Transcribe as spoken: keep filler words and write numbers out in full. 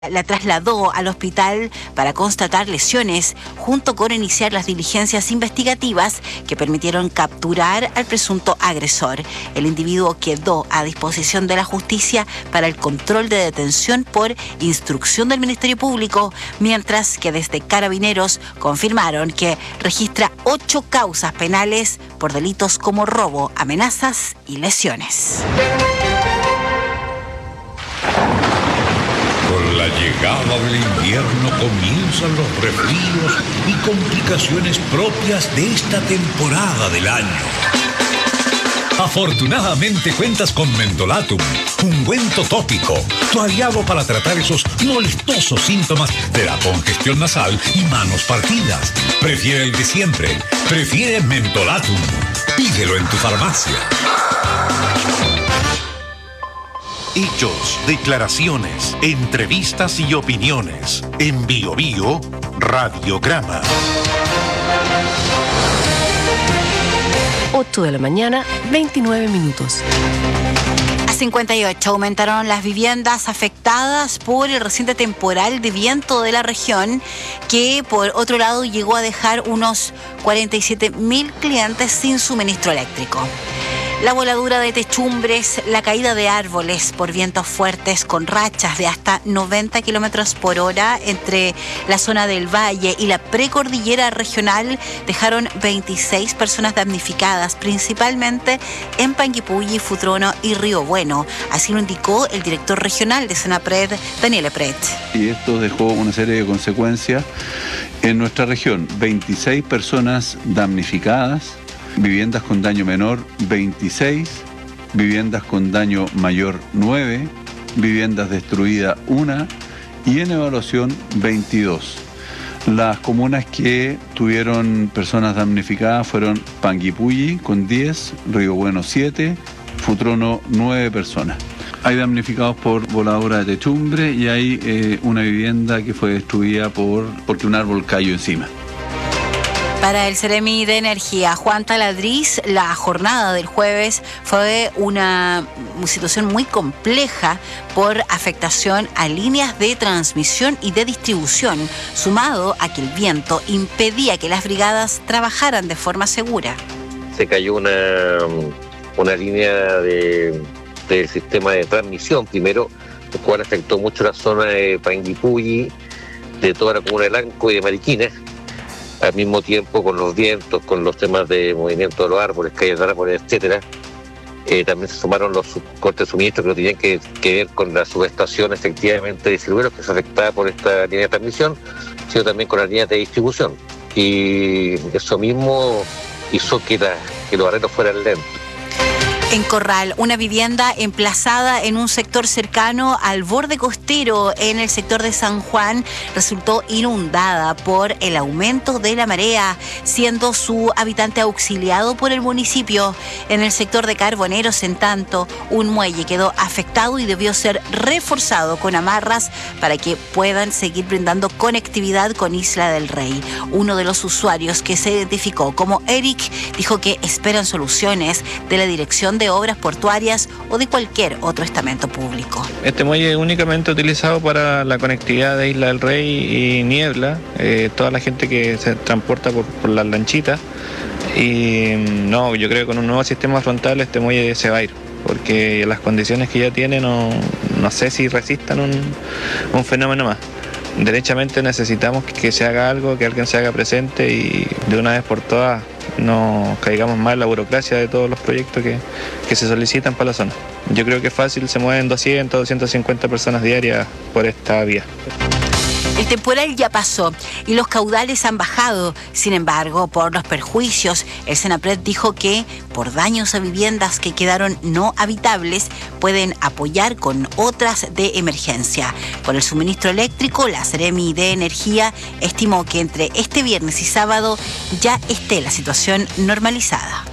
La trasladó al hospital para constatar lesiones, junto con iniciar las diligencias investigativas que permitieron capturar al presunto agresor. El individuo quedó a disposición de la justicia para el control de detención por instrucción del Ministerio Público, mientras que desde Carabineros confirmaron que registra ocho causas penales por delitos como robo, amenazas y lesiones. Con la llegada del invierno comienzan los resfríos y complicaciones propias de esta temporada del año. Afortunadamente cuentas con Mentolatum, ungüento tópico, tu aliado para tratar esos molestosos síntomas de la congestión nasal y manos partidas. Prefiere el de siempre, prefiere Mentolatum. Pídelo en tu farmacia. Hechos, declaraciones, entrevistas y opiniones. En Bio Bio, Radiograma. ocho de la mañana, veintinueve minutos. A cincuenta y ocho aumentaron las viviendas afectadas por el reciente temporal de viento de la región, que por otro lado llegó a dejar unos cuarenta y siete mil clientes sin suministro eléctrico. La voladura de techumbres, la caída de árboles por vientos fuertes con rachas de hasta noventa kilómetros por hora entre la zona del valle y la precordillera regional dejaron veintiséis personas damnificadas, principalmente en Panguipulli, Futrono y Río Bueno. Así lo indicó el director regional de Senapred, Daniel Epret. Y esto dejó una serie de consecuencias en nuestra región. veintiséis personas damnificadas, viviendas con daño menor veintiséis, viviendas con daño mayor nueve, viviendas destruidas una y en evaluación veintidós. Las comunas que tuvieron personas damnificadas fueron Panguipulli con diez, Río Bueno siete, Futrono nueve personas. Hay damnificados por voladura de techumbre y hay eh, una vivienda que fue destruida por, porque un árbol cayó encima. Para el Ceremi de Energía, Juan Taladriz, la jornada del jueves fue una situación muy compleja por afectación a líneas de transmisión y de distribución, sumado a que el viento impedía que las brigadas trabajaran de forma segura. Se cayó una, una línea de, del sistema de transmisión primero, lo cual afectó mucho la zona de Panguipulli, de toda la comuna de Lanco y de Mariquines. Al mismo tiempo, con los vientos, con los temas de movimiento de los árboles, caídas de árboles, etcétera, eh, también se sumaron los cortes de suministro que no tenían que, que ver con la subestación efectivamente de Silveros, que se afectaba por esta línea de transmisión, sino también con la línea de distribución. Y eso mismo hizo que, la, que los arreglos fueran lentos. En Corral, una vivienda emplazada en un sector cercano al borde costero en el sector de San Juan resultó inundada por el aumento de la marea, siendo su habitante auxiliado por el municipio. En el sector de Carboneros, en tanto, un muelle quedó afectado y debió ser reforzado con amarras para que puedan seguir brindando conectividad con Isla del Rey. Uno de los usuarios, que se identificó como Eric, dijo que esperan soluciones de la Dirección de Obras Portuarias o de cualquier otro estamento público. Este muelle es únicamente utilizado para la conectividad de Isla del Rey y Niebla, eh, toda la gente que se transporta por, por las lanchitas. Y no, yo creo que con un nuevo sistema frontal este muelle se va a ir, porque las condiciones que ya tiene no, no sé si resistan un, un fenómeno más. Derechamente necesitamos que, que se haga algo, que alguien se haga presente y de una vez por todas no caigamos más en la burocracia de todos los proyectos que, que se solicitan para la zona. Yo creo que fácil se mueven doscientas, doscientas cincuenta personas diarias por esta vía. El temporal ya pasó y los caudales han bajado. Sin embargo, por los perjuicios, el Senapred dijo que por daños a viviendas que quedaron no habitables, pueden apoyar con otras de emergencia. Por el suministro eléctrico, la Ceremi de Energía estimó que entre este viernes y sábado ya esté la situación normalizada.